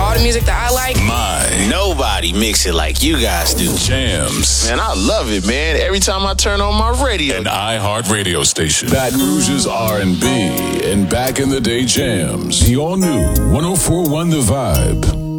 all the music that I like. Nobody mix it like you guys do. Jams. Man, I love it, man. Every time I turn on my radio. An iHeart radio station. Baton Rouge's R&B and back in the day jams. The all new 104.1 The Vibe.